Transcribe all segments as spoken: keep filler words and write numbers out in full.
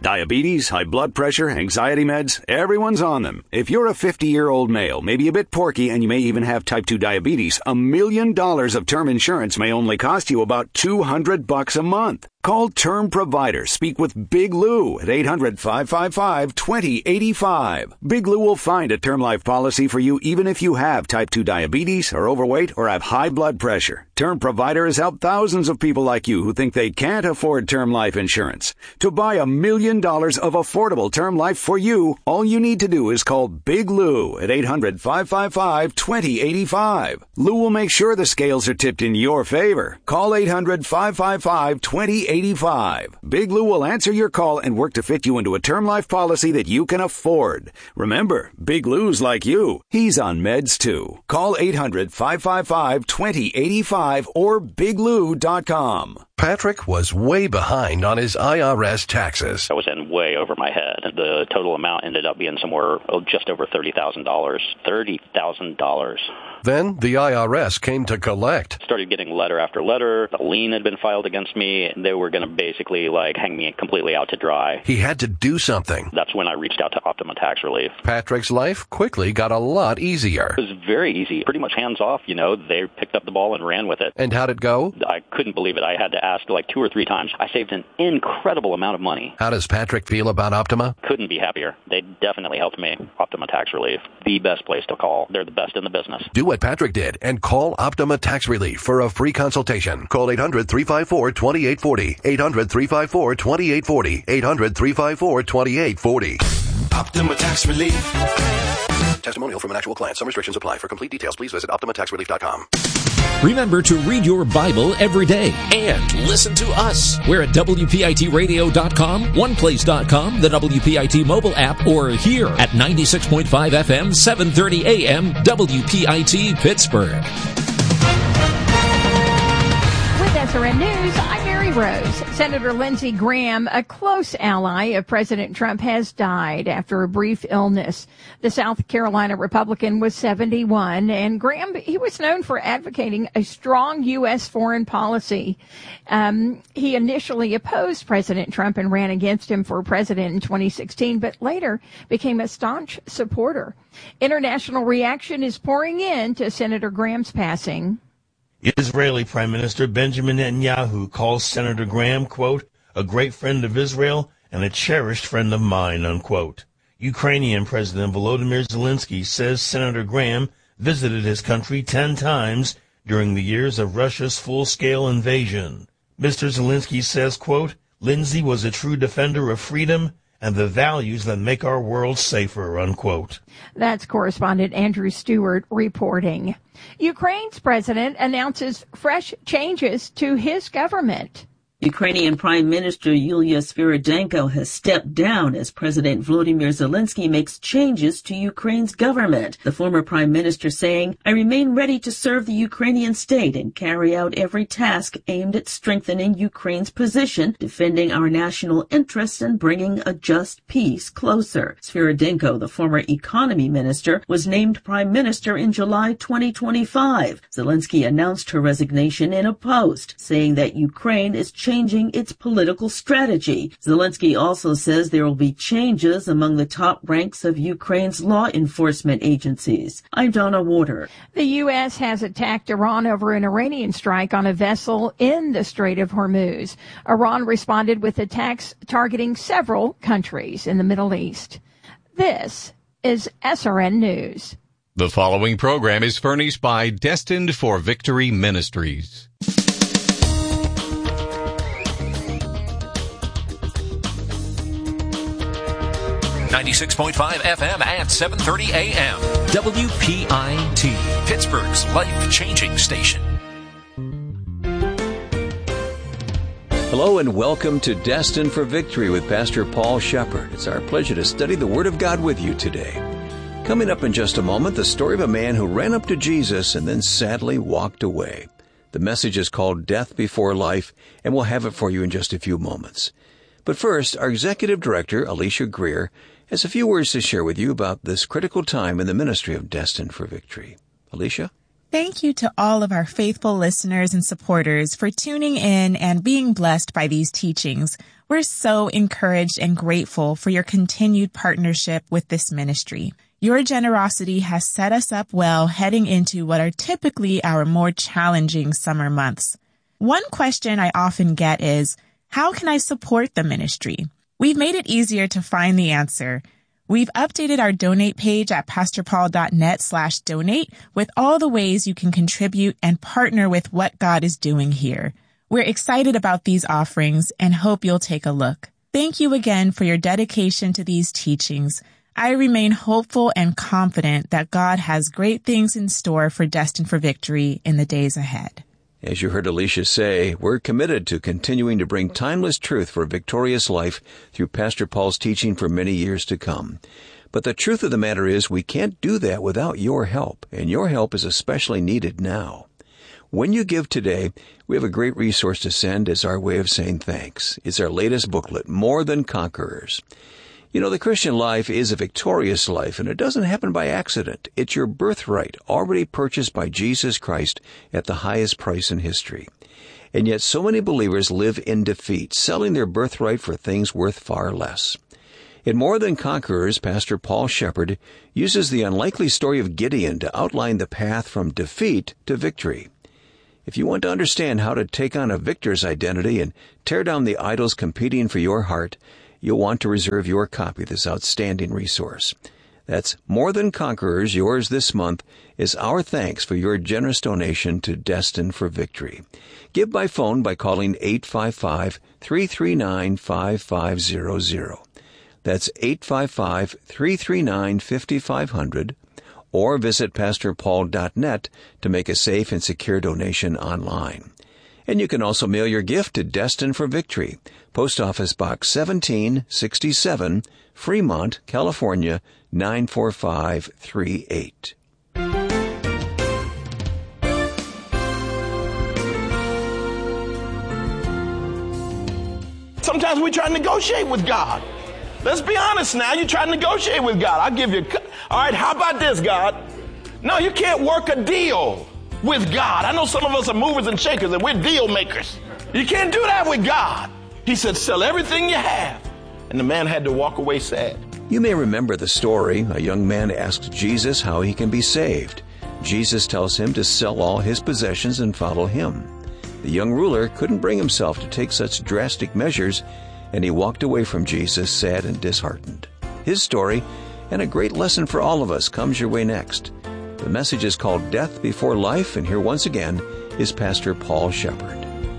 Diabetes, high blood pressure, anxiety meds, everyone's on them. If you're a fifty-year-old male, maybe a bit porky, and you may even have type two diabetes, a million dollars of term insurance may only cost you about two hundred bucks a month. Call Term Provider. Speak with Big Lou at eight hundred, five five five, two zero eight five. Big Lou will find a term life policy for you even if you have type two diabetes, are overweight, or have high blood pressure. Term Provider has helped thousands of people like you who think they can't afford term life insurance. To buy a million dollars of affordable term life for you, all you need to do is call Big Lou at eight hundred, five five five, two zero eight five. Lou will make sure the scales are tipped in your favor. Call eight hundred, five five five, two zero eight five. Big Lou will answer your call and work to fit you into a term life policy that you can afford. Remember, Big Lou's like you. He's on meds too. Call eight hundred, five five five, two zero eight five or big lou dot com. Patrick was way behind on his I R S taxes. I was in way over my head. The total amount ended up being somewhere oh, just over thirty thousand dollars. thirty thousand dollars. Then the I R S came to collect. Started getting letter after letter. A lien had been filed against me. They were going to basically like hang me completely out to dry. He had to do something. That's when I reached out to Optima Tax Relief. Patrick's life quickly got a lot easier. It was very easy. Pretty much hands off, you know. They picked up the ball and ran with it. And how'd it go? I couldn't believe it. I had to ask like two or three times. I saved an incredible amount of money. How does Patrick feel about Optima? Couldn't be happier. They definitely helped me. Optima Tax Relief. The best place to call. They're the best in the business. Do what Patrick did and call Optima Tax Relief for a free consultation. Call eight hundred, three five four, two eight four zero. eight hundred, three five four, two eight four zero. eight hundred, three five four, two eight four zero. Optima Tax Relief. Testimonial from an actual client. Some restrictions apply. For complete details, please visit optima tax relief dot com. Remember to read your Bible every day and listen to us. We're at W P I T radio dot com, one place dot com, the W P I T mobile app, or here at ninety-six point five F M, seven thirty A M, W P I T Pittsburgh. With S R N News, I'm Mary Rose. Senator Lindsey Graham, a close ally of President Trump, has died after a brief illness. The South Carolina Republican was seventy-one, and Graham, he was known for advocating a strong U S foreign policy. Um, he initially opposed President Trump and ran against him for president in twenty sixteen, but later became a staunch supporter. International reaction is pouring in to Senator Graham's passing. Israeli Prime Minister Benjamin Netanyahu calls Senator Graham, quote, a great friend of Israel and a cherished friend of mine, unquote. Ukrainian President Volodymyr Zelensky says Senator Graham visited his country ten times during the years of Russia's full-scale invasion. Mister Zelensky says, quote, Lindsey was a true defender of freedom and the values that make our world safer, unquote. That's correspondent Andrew Stewart reporting. Ukraine's president announces fresh changes to his government. Ukrainian Prime Minister Yulia Sviridenko has stepped down as President Volodymyr Zelensky makes changes to Ukraine's government. The former prime minister saying, I remain ready to serve the Ukrainian state and carry out every task aimed at strengthening Ukraine's position, defending our national interests and bringing a just peace closer. Sviridenko, the former economy minister, was named prime minister in July twenty twenty-five. Zelensky announced her resignation in a post, saying that Ukraine is changing changing its political strategy. Zelensky also says there will be changes among the top ranks of Ukraine's law enforcement agencies. I'm Donna Warder. The U S has attacked Iran over an Iranian strike on a vessel in the Strait of Hormuz. Iran responded with attacks targeting several countries in the Middle East. This is S R N News. The following program is furnished by Destined for Victory Ministries. ninety-six point five F M at seven thirty A M. W P I T, Pittsburgh's life-changing station. Hello and welcome to Destined for Victory with Pastor Paul Shepard. It's our pleasure to study the Word of God with you today. Coming up in just a moment, the story of a man who ran up to Jesus and then sadly walked away. The message is called Death Before Life, and we'll have it for you in just a few moments. But first, our Executive Director, Alicia Greer, has a few words to share with you about this critical time in the ministry of Destined for Victory. Alicia? Thank you to all of our faithful listeners and supporters for tuning in and being blessed by these teachings. We're so encouraged and grateful for your continued partnership with this ministry. Your generosity has set us up well heading into what are typically our more challenging summer months. One question I often get is, how can I support the ministry? We've made it easier to find the answer. We've updated our donate page at pastorpaul.net slash donate with all the ways you can contribute and partner with what God is doing here. We're excited about these offerings and hope you'll take a look. Thank you again for your dedication to these teachings. I remain hopeful and confident that God has great things in store for Destined for Victory in the days ahead. As you heard Alicia say, we're committed to continuing to bring timeless truth for a victorious life through Pastor Paul's teaching for many years to come. But the truth of the matter is we can't do that without your help, and your help is especially needed now. When you give today, we have a great resource to send as our way of saying thanks. It's our latest booklet, More Than Conquerors. You know, the Christian life is a victorious life, and it doesn't happen by accident. It's your birthright, already purchased by Jesus Christ at the highest price in history. And yet so many believers live in defeat, selling their birthright for things worth far less. In More Than Conquerors, Pastor Paul Shepard uses the unlikely story of Gideon to outline the path from defeat to victory. If you want to understand how to take on a victor's identity and tear down the idols competing for your heart, you'll want to reserve your copy of this outstanding resource. That's More Than Conquerors, yours this month, is our thanks for your generous donation to Destined for Victory. Give by phone by calling eight five five, three three nine, five five zero zero. That's eight five five, three three nine, five five zero zero. Or visit pastor paul dot net to make a safe and secure donation online. And you can also mail your gift to Destined for Victory, Post Office Box seventeen sixty-seven, Fremont, California, nine four five three eight. Sometimes we try to negotiate with God. Let's be honest now. You try to negotiate with God. I'll give you, all right, how about this, God? No, you can't work a deal with God. I know some of us are movers and shakers and we're deal makers. You can't do that with God. He said, sell everything you have. And the man had to walk away sad. You may remember the story. A young man asks Jesus how he can be saved. Jesus tells him to sell all his possessions and follow him. The young ruler couldn't bring himself to take such drastic measures, and he walked away from Jesus sad and disheartened. His story, and a great lesson for all of us, comes your way next. The message is called Death Before Life, and here once again is Pastor Paul Shepard.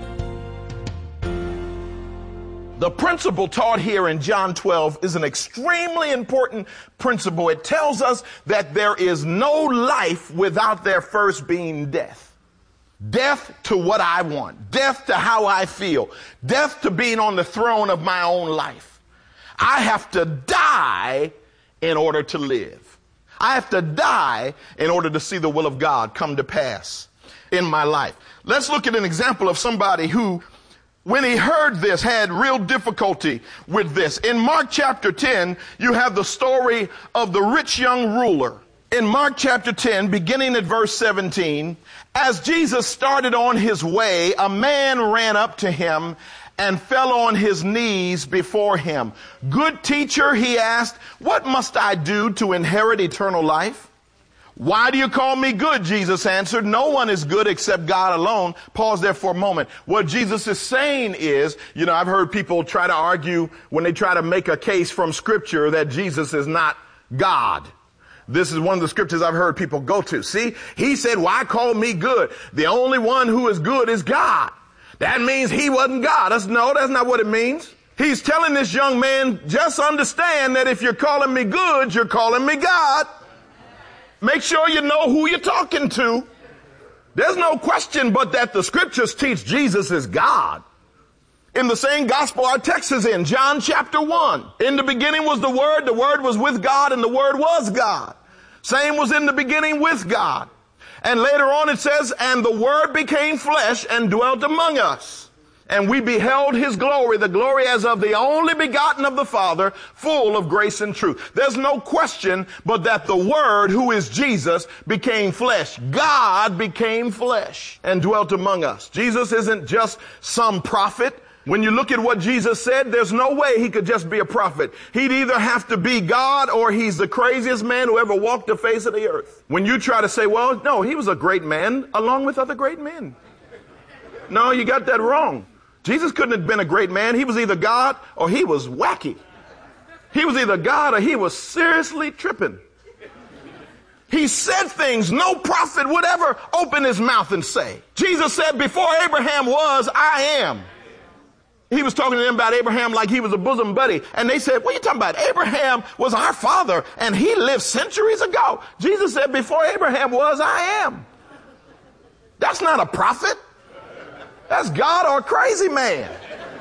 The principle taught here in John twelve is an extremely important principle. It tells us that there is no life without there first being death. Death to what I want. Death to how I feel. Death to being on the throne of my own life. I have to die in order to live. I have to die in order to see the will of God come to pass in my life. Let's look at an example of somebody who, when he heard this, had real difficulty with this. In Mark chapter ten, you have the story of the rich young ruler. In Mark chapter ten, beginning at verse seventeen, as Jesus started on his way, a man ran up to him and fell on his knees before him. Good teacher, he asked, what must I do to inherit eternal life? Why do you call me good? Jesus answered, no one is good except God alone. Pause there for a moment. What Jesus is saying is, you know, I've heard people try to argue when they try to make a case from Scripture that Jesus is not God. This is one of the scriptures I've heard people go to. See, he said, why call me good? The only one who is good is God. That means he wasn't God. That's, no, that's not what it means. He's telling this young man, just understand that if you're calling me good, you're calling me God. Make sure you know who you're talking to. There's no question but that the scriptures teach Jesus is God. In the same gospel our text is in, John chapter one. In the beginning was the Word, the Word was with God, and the Word was God. Same was in the beginning with God. And later on it says, and the Word became flesh and dwelt among us. And we beheld his glory, the glory as of the only begotten of the Father, full of grace and truth. There's no question but that the Word, who is Jesus, became flesh. God became flesh and dwelt among us. Jesus isn't just some prophet. When you look at what Jesus said, there's no way he could just be a prophet. He'd either have to be God or he's the craziest man who ever walked the face of the earth. When you try to say, well, no, he was a great man along with other great men. No, you got that wrong. Jesus couldn't have been a great man. He was either God or he was wacky. He was either God or he was seriously tripping. He said things no prophet would ever open his mouth and say. Jesus said, before Abraham was, I am. He was talking to them about Abraham like he was a bosom buddy. And they said, what are you talking about? Abraham was our father and he lived centuries ago. Jesus said, before Abraham was, I am. That's not a prophet. That's God or a crazy man.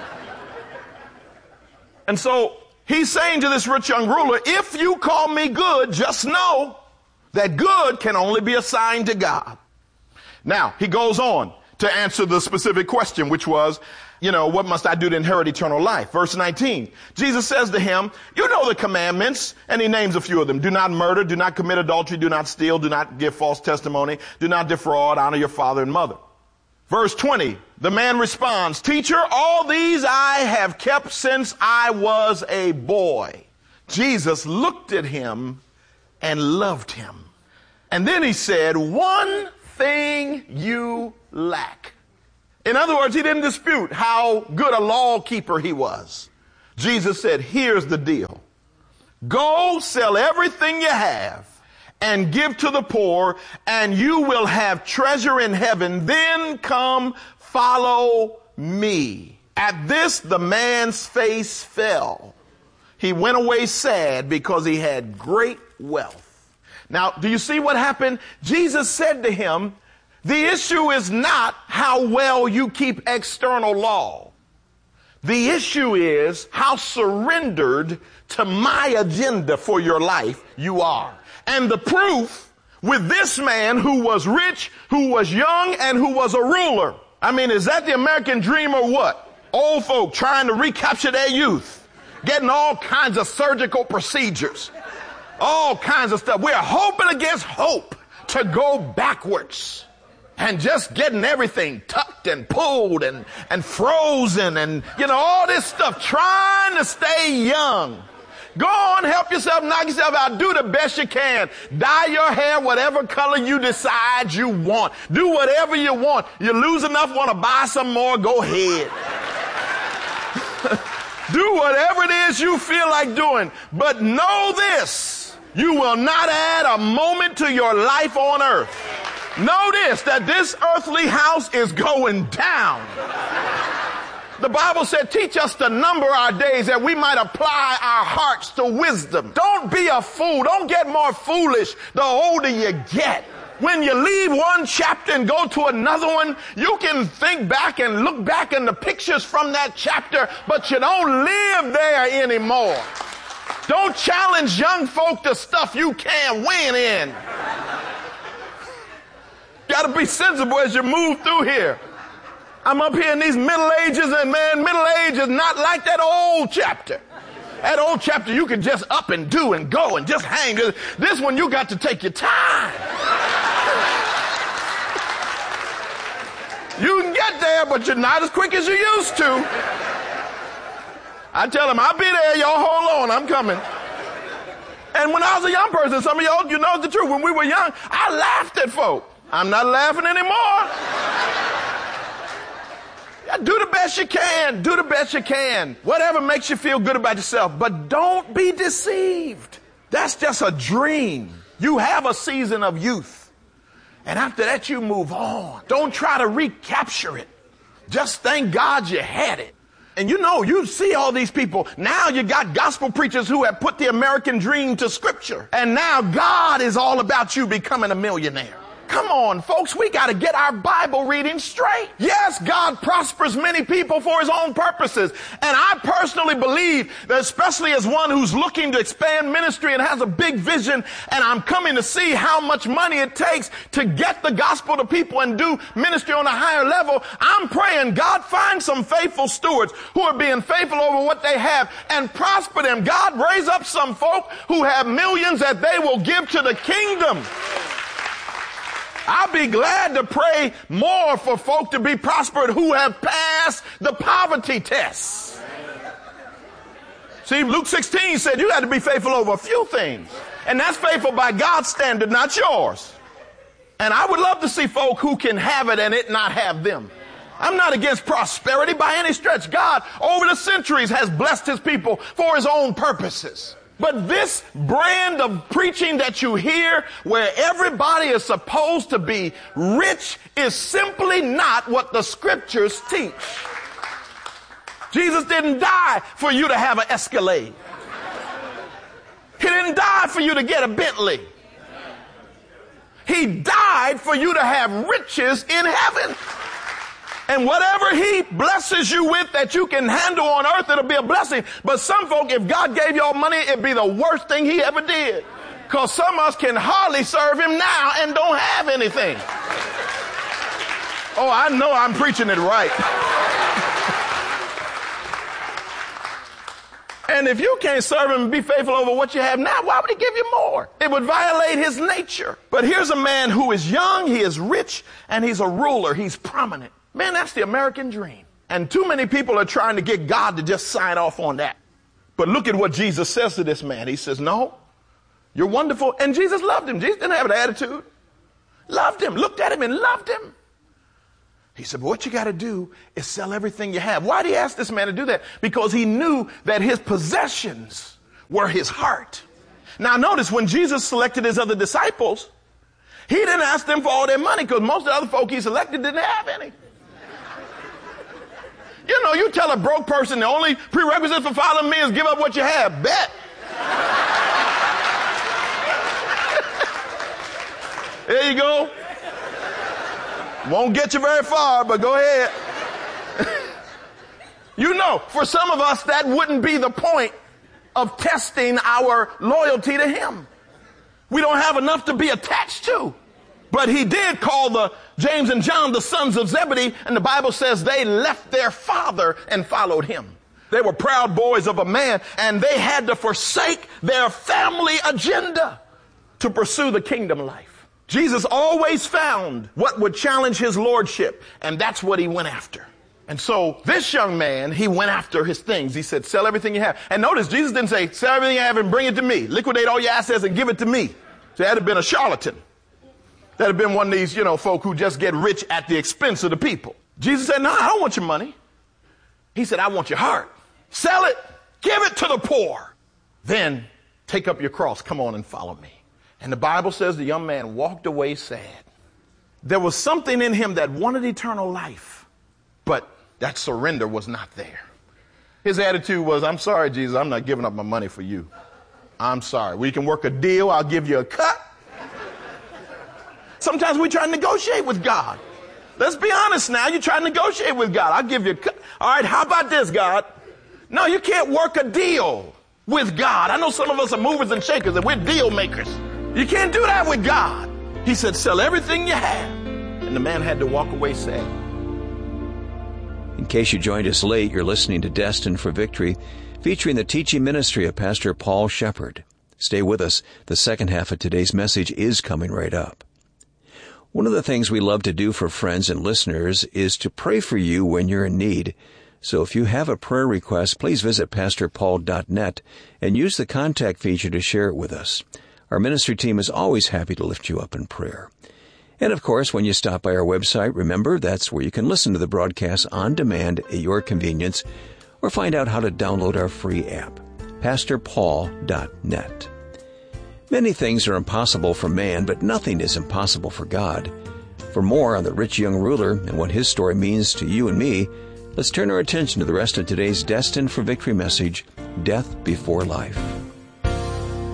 And so he's saying to this rich young ruler, if you call me good, just know that good can only be assigned to God. Now, he goes on to answer the specific question, which was, you know, what must I do to inherit eternal life? Verse nineteen, Jesus says to him, you know the commandments, and he names a few of them. Do not murder, do not commit adultery, do not steal, do not give false testimony, do not defraud, honor your father and mother. Verse twenty, the man responds, teacher, all these I have kept since I was a boy. Jesus looked at him and loved him. And then he said, one thing you lack. In other words, he didn't dispute how good a law keeper he was. Jesus said, here's the deal. Go sell everything you have and give to the poor, and you will have treasure in heaven. Then come follow me. At this, the man's face fell. He went away sad because he had great wealth. Now, do you see what happened? Jesus said to him, the issue is not how well you keep external law. The issue is how surrendered to my agenda for your life you are. And the proof with this man who was rich, who was young, and who was a ruler. I mean, is that the American dream or what? Old folk trying to recapture their youth, getting all kinds of surgical procedures, all kinds of stuff. We're hoping against hope to go backwards and just getting everything tucked and pulled and, and frozen and, you know, all this stuff, trying to stay young. Go on, help yourself, knock yourself out, do the best you can. Dye your hair whatever color you decide you want. Do whatever you want. You lose enough, want to buy some more, go ahead. Do whatever it is you feel like doing. But know this, you will not add a moment to your life on earth. Know this, that this earthly house is going down. The Bible said, teach us to number our days that we might apply our hearts to wisdom. Don't be a fool. Don't get more foolish the older you get. When you leave one chapter and go to another one, you can think back and look back in the pictures from that chapter, but you don't live there anymore. Don't challenge young folk to stuff you can't win in. Got to be sensible as you move through here. I'm up here in these Middle Ages, and man, Middle Age is not like that old chapter. That old chapter you can just up and do and go and just hang. This one you got to take your time. You can get there, but you're not as quick as you used to. I tell them, I'll be there, y'all hold on, I'm coming. And when I was a young person, some of y'all, you know the truth, when we were young, I laughed at folk. I'm not laughing anymore. Do the best you can. Do the best you can. Whatever makes you feel good about yourself. But don't be deceived. That's just a dream. You have a season of youth. And after that, you move on. Don't try to recapture it. Just thank God you had it. And you know, you see all these people. Now you got gospel preachers who have put the American dream to scripture. And now God is all about you becoming a millionaire. Come on, folks, we got to get our Bible reading straight. Yes, God prospers many people for his own purposes. And I personally believe that, especially as one who's looking to expand ministry and has a big vision, and I'm coming to see how much money it takes to get the gospel to people and do ministry on a higher level, I'm praying God find some faithful stewards who are being faithful over what they have and prosper them. God raise up some folk who have millions that they will give to the kingdom. I'll be glad to pray more for folk to be prospered who have passed the poverty tests. See, Luke sixteen said you had to be faithful over a few things. And that's faithful by God's standard, not yours. And I would love to see folk who can have it and it not have them. I'm not against prosperity by any stretch. God, over the centuries, has blessed his people for his own purposes. But this brand of preaching that you hear where everybody is supposed to be rich is simply not what the scriptures teach. Jesus didn't die for you to have an Escalade. He didn't die for you to get a Bentley. He died for you to have riches in heaven. And whatever he blesses you with that you can handle on earth, it'll be a blessing. But some folk, if God gave y'all money, it'd be the worst thing he ever did. Because some of us can hardly serve him now and don't have anything. Oh, I know I'm preaching it right. And if you can't serve him and be faithful over what you have now, why would he give you more? It would violate his nature. But here's a man who is young, he is rich, and he's a ruler. He's prominent. Man, that's the American dream. And too many people are trying to get God to just sign off on that. But look at what Jesus says to this man. He says, no, you're wonderful. And Jesus loved him. Jesus didn't have an attitude. Loved him, looked at him and loved him. He said, but what you got to do is sell everything you have. Why did he ask this man to do that? Because he knew that his possessions were his heart. Now notice when Jesus selected his other disciples, he didn't ask them for all their money because most of the other folk he selected didn't have any. You know, you tell a broke person the only prerequisite for following me is give up what you have. Bet. There you go. Won't get you very far, but go ahead. You know, for some of us, that wouldn't be the point of testing our loyalty to him. We don't have enough to be attached to. But he did call the James and John the sons of Zebedee, and the Bible says they left their father and followed him. They were proud boys of a man, and they had to forsake their family agenda to pursue the kingdom life. Jesus always found what would challenge his lordship, and that's what he went after. And so this young man, he went after his things. He said, sell everything you have. And notice, Jesus didn't say, sell everything you have and bring it to me. Liquidate all your assets and give it to me. So that'd have been a charlatan. That'd have been one of these, you know, folk who just get rich at the expense of the people. Jesus said, no, I don't want your money. He said, I want your heart. Sell it, give it to the poor. Then take up your cross. Come on and follow me. And the Bible says the young man walked away sad. There was something in him that wanted eternal life, but that surrender was not there. His attitude was, I'm sorry, Jesus, I'm not giving up my money for you. I'm sorry. We can work a deal. I'll give you a cut. Sometimes we try to negotiate with God. Let's be honest now. You try to negotiate with God. I'll give you a cut. All right, how about this, God? No, you can't work a deal with God. I know some of us are movers and shakers and we're deal makers. You can't do that with God. He said, sell everything you have. And the man had to walk away sad. In case you joined us late, you're listening to Destined for Victory, featuring the teaching ministry of Pastor Paul Shepard. Stay with us. The second half of today's message is coming right up. One of the things we love to do for friends and listeners is to pray for you when you're in need. So if you have a prayer request, please visit pastor paul dot net and use the contact feature to share it with us. Our ministry team is always happy to lift you up in prayer. And of course, when you stop by our website, remember that's where you can listen to the broadcast on demand at your convenience or find out how to download our free app, pastor paul dot net. Many things are impossible for man, but nothing is impossible for God. For more on the rich young ruler and what his story means to you and me, let's turn our attention to the rest of today's Destined for Victory message, Death Before Life.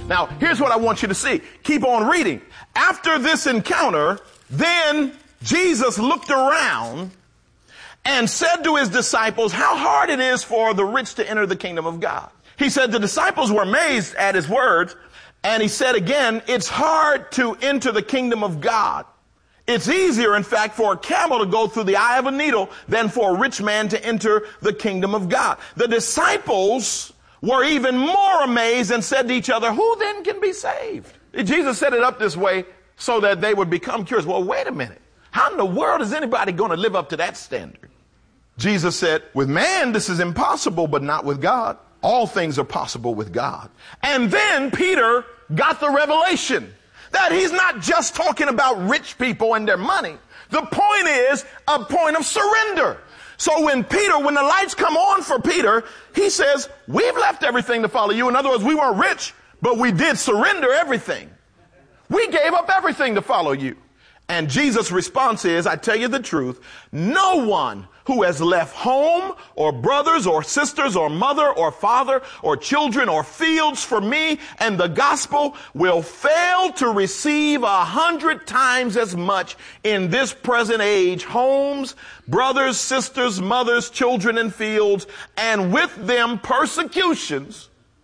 Now, here's what I want you to see. Keep on reading. After this encounter, then Jesus looked around and said to his disciples how hard it is for the rich to enter the kingdom of God. He said the disciples were amazed at his words, and he said again, it's hard to enter the kingdom of God. It's easier, in fact, for a camel to go through the eye of a needle than for a rich man to enter the kingdom of God. The disciples were even more amazed and said to each other, who then can be saved? Jesus set it up this way so that they would become curious. Well, wait a minute. How in the world is anybody going to live up to that standard? Jesus said, with man, this is impossible, but not with God. All things are possible with God. And then Peter got the revelation that he's not just talking about rich people and their money. The point is a point of surrender. So when Peter, when the lights come on for Peter, he says, we've left everything to follow you. In other words, we weren't rich, but we did surrender everything. We gave up everything to follow you. And Jesus' response is, I tell you the truth, no one who has left home or brothers or sisters or mother or father or children or fields for me and the gospel will fail to receive a hundred times as much in this present age, homes, brothers, sisters, mothers, children, and fields, and with them persecutions,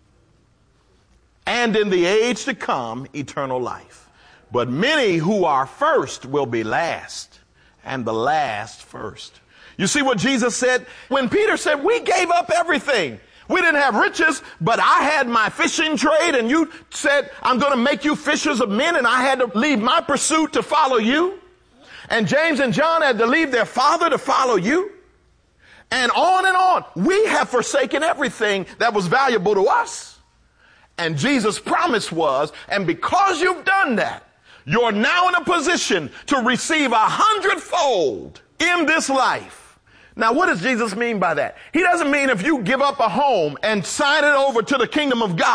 and in the age to come, eternal life. But many who are first will be last, and the last first. You see what Jesus said? When Peter said, we gave up everything. We didn't have riches, but I had my fishing trade, and you said, I'm going to make you fishers of men, and I had to leave my pursuit to follow you. And James and John had to leave their father to follow you. And on and on. We have forsaken everything that was valuable to us. And Jesus' promise was, and because you've done that, you're now in a position to receive a hundredfold in this life. Now, what does Jesus mean by that? He doesn't mean if you give up a home and sign it over to the kingdom of God,